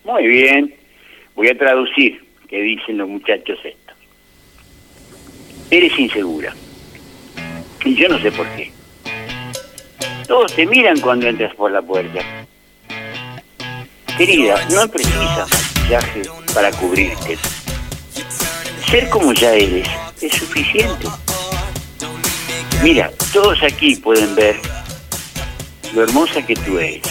Muy bien. Voy a traducir qué dicen los muchachos esto. Eres insegura. Y yo no sé por qué. Todos te miran cuando entras por la puerta. Querida, no precisas maquillaje para cubrirte. Ser como ya eres es suficiente. Mira, todos aquí pueden ver lo hermosa que tú eres.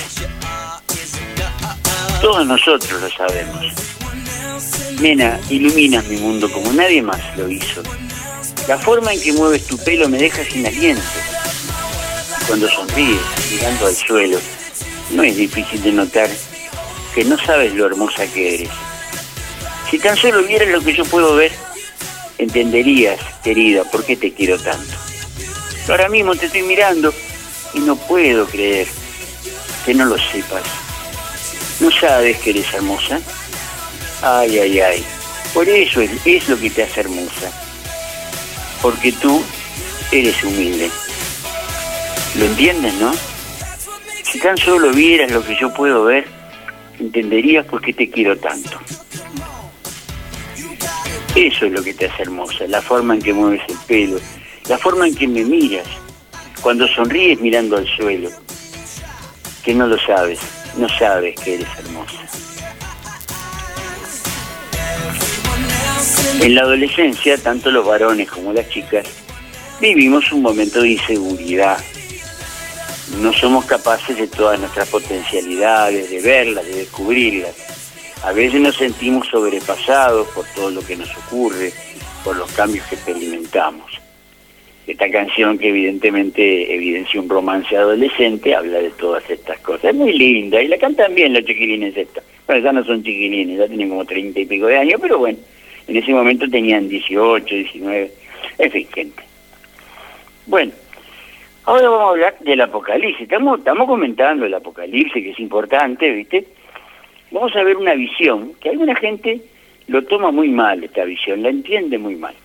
Todos nosotros lo sabemos. Nena, iluminas mi mundo como nadie más lo hizo. La forma en que mueves tu pelo me deja sin aliento. Cuando sonríes, mirando al suelo, no es difícil de notar que no sabes lo hermosa que eres. Si tan solo vieras lo que yo puedo ver, entenderías, querida, por qué te quiero tanto. Ahora mismo te estoy mirando y no puedo creer que no lo sepas. ¿No sabes que eres hermosa? Ay, ay, ay. Por eso es lo que te hace hermosa. Porque tú eres humilde. ¿Lo entiendes, no? Si tan solo vieras lo que yo puedo ver, entenderías por qué te quiero tanto. Eso es lo que te hace hermosa, la forma en que mueves el pelo, la forma en que me miras, cuando sonríes mirando al suelo, que no lo sabes, no sabes que eres hermosa. En la adolescencia, tanto los varones como las chicas, vivimos un momento de inseguridad. No somos capaces de todas nuestras potencialidades, de verlas, de descubrirlas. A veces nos sentimos sobrepasados por todo lo que nos ocurre, por los cambios que experimentamos. Esta canción, que evidentemente evidencia un romance adolescente, habla de todas estas cosas. Es muy linda, y la cantan bien los chiquilines esta. Bueno, ya no son chiquilines, ya tienen como 30 y pico de años, pero bueno, en ese momento tenían 18, 19, en fin, gente. Bueno, ahora vamos a hablar del Apocalipsis. Estamos comentando el Apocalipsis, que es importante, ¿viste? Vamos a ver una visión que alguna gente lo toma muy mal, esta visión, la entiende muy mal.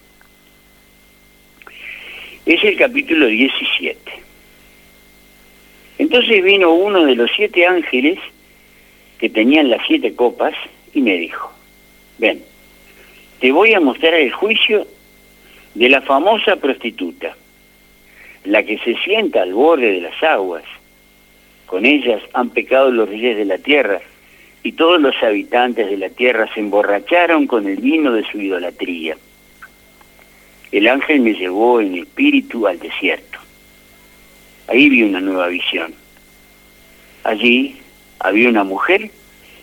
Es el capítulo 17. Entonces vino uno de los 7 ángeles que tenían las 7 copas y me dijo: ven, te voy a mostrar el juicio de la famosa prostituta, la que se sienta al borde de las aguas. Con ellas han pecado los reyes de la tierra, y todos los habitantes de la tierra se emborracharon con el vino de su idolatría. El ángel me llevó en espíritu al desierto. Ahí vi una nueva visión. Allí había una mujer